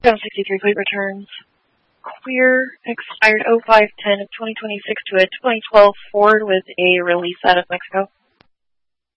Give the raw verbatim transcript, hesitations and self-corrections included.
seven sixty-three plate returns. Clear, expired oh five ten of twenty twenty-six to a twenty twelve Ford with a release out of Mexico.